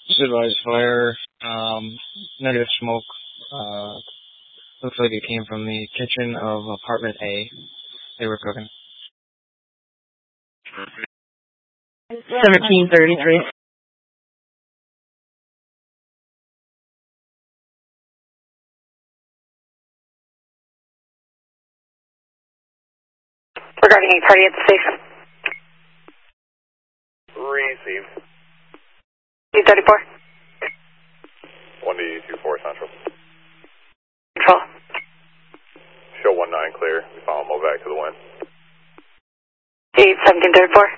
Supervised fire, negative smoke. Looks like it came from the kitchen of apartment A. They were cooking. 1733. Regarding a party at the station. Received. 234. 1D24 Central. Control. Show 19 clear. We found him back to the wind. 1734.